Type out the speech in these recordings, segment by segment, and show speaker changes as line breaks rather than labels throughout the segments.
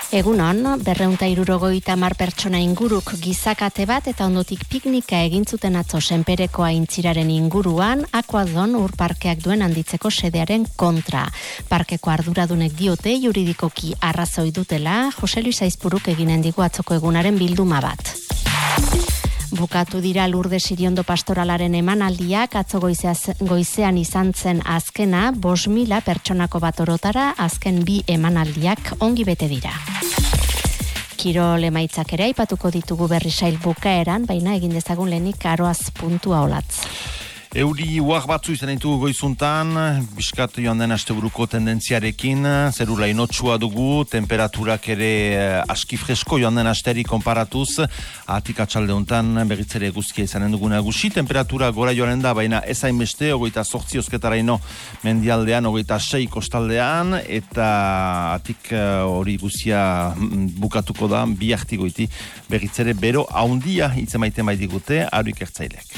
Egunon, 270 pertsona inguruk gizakate bat eta ondotik piknika egin zuten atzo Senpereko aintziraren inguruan, Aquadon urparkeak duen handitzeko sedearen kontra. Parkeko arduradunek diote juridikoki arrazoi dutela, Jose Luis Aizpuruk eginen digu atzoko egunaren bilduma bat. Bukatu dira Lourdes Iriondo pastoralaren emanaldiak, atzo goizean izan zen azkena, 5.000 pertsonako bat orotara, azken 2 emanaldiak ongi bete dira. Kirol emaitzak ere aipatuko ditugu berrisail bukaeran, baina egin dezagun lehenik aroaz puntua olatz.
Euri uak batzu izan ditugu goizuntan, biskat joan den asteburuko tendentziarekin, zerula inotsua dugu, temperaturak ere aski fresko joan den asteri konparatuz, atik atxalde hontan berritzere eguzkia izanen dugu nagusi, temperatura gora joan da, baina ez hainbeste, 28 osketaraino mendialdean, 26 kostaldean, eta atik hori guzia bukatuko da, bi artigoiti berritzere bero haundia itzemaiten baidigute, aruik ertzailek.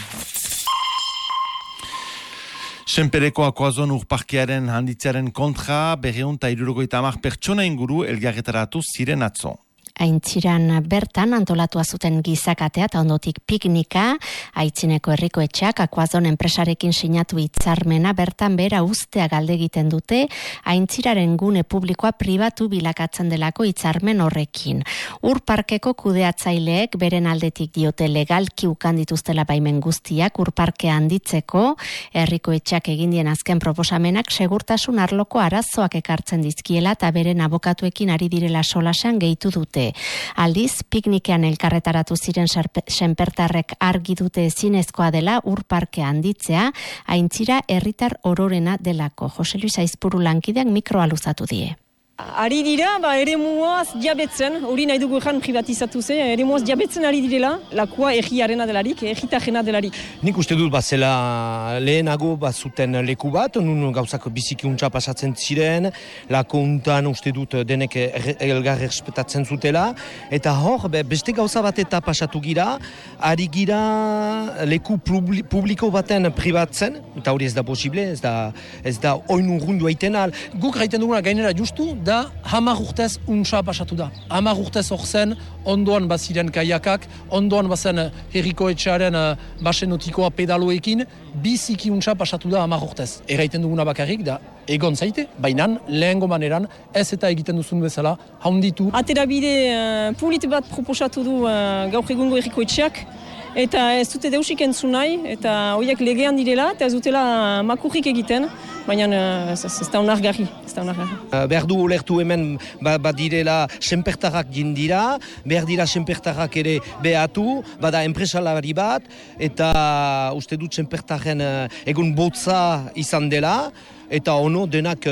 Senpereko Aquadon urparkearen handitzearen kontra, 270 pertsona inguru elgarretaratu ziren atzo. Aintziran bertan antolatua zuten gizakatea eta ondotik piknika, Aitzineko herriko etxeak Aquadon enpresarekin sinatu hitzarmena bertan behera uztea galde egiten dute, Aintziraren gune publikoa pribatu bilakatzen delako hitzarmen horrekin. Urparkeko kudeatzaileek beren aldetik diote legalki ukan dituztela baimen guztiak urparkea handitzeko, herriko etxeak egin dien azken proposamenak segurtasun arloko arazoak ekartzen dizkiela eta beren abokatuekin ari direla solasean gehitu dute. Aldiz, piknikean elkarretaratu ziren senpertarrek argi dute ezinezkoa dela urparkea handitzea, Aintzira herritar ororena delako. Jose Luis Aizpuru lankideak mikroa luzatu die.
Ari dira, eremuaz jabetzen, hori nahi dugu egan privatizatu ze, eremuaz jabetzen ari direla, lakua egiarena delarik, egitajena delarik.
Nik uste dut zela lehenago zuten leku bat, nun gauzak biziki untsa pasatzen ziren, lako untan uste dut denek elgar respetatzen zutela, eta hor, beste gauza bat eta pasatu gira, ari gira leku publiko baten pribatzen, eta hori ez da posible, ez da oin urrundu aiten al.
Guk gaiten duguna gainera justu, da 10 urtez untsa pasatu da. 10 urtez hor zen, ondoan baziren kaiakak, ondoan bazen herriko etxearen basenotikoa pedaloekin, biziki untsa pasatu da 10 urtez. Erraiten duguna bakarrik da, egon zaite, bainan, lehengo maneran, ez eta egiten duzun bezala, haunditu.
Aterabide publit bat proposatu du gaur egungo herriko etxeak, eta ez dute deusik entzun nahi, eta horiek legean direla, eta ez dutela makurrik egiten, baina ez da onargarri.
Behar du ulertu hemen badirela senpertarrak jindira, behar dira senpertarrak ere behatu, bada enpresalari bat, eta uste dut senpertarren egun botza izan dela, eta ono denak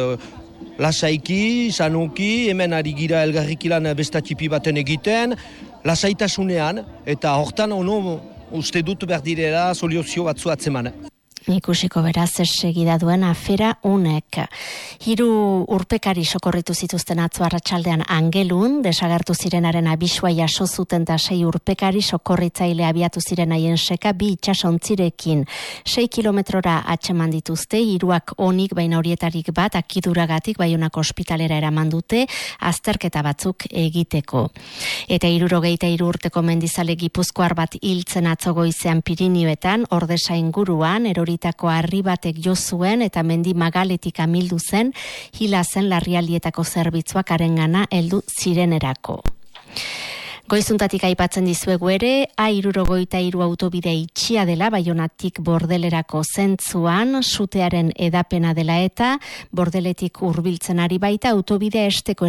lasaiki, sanoki, hemen ari gira elgarrikilan bestatipi baten egiten, lasaitasunean, eta hortan ono uste dut behar direla soluzio batzu atzeman.
Ikusiko beraz segida duen afera unek. 3 urpekari sokorritu zituzten atzo arratsaldean Angelun, desagertu zirenaren abisua jaso zuten eta 6 urpekari sokorritzaile abiatu ziren haien seka 2 itsasontzirekin. 6 kilometrora atxeman dituzte, 3 onik baina horietarik bat akiduragatik Baionako ospitalera eraman dute azterketa batzuk egiteko. Eta 73 urteko mendizale gipuzkoar bat hiltzen atzo goizean Pirinioetan, Ordesa inguruan, eroritako harri batek jo zuen eta mendi magaletik amildu zen, hila zen larrialdietako zerbitzuak harengana heldu zirenerako. Goizuntatik aipatzen dizuegu ere, A73 autobidea itxia dela Baionatik Bordelerako zentzuan, sutearen edapena dela eta Bordeletik hurbiltzen ari baita autobidea esteko